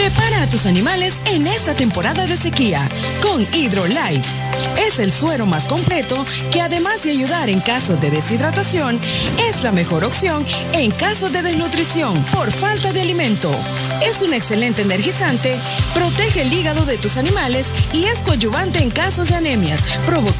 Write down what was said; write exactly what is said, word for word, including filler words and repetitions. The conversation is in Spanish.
Prepara a tus animales en esta temporada de sequía con HydroLife. Es el suero más completo que, además de ayudar en caso de deshidratación, es la mejor opción en caso de desnutrición por falta de alimento. Es un excelente energizante, protege el hígado de tus animales y es coadyuvante en casos de anemias provocadas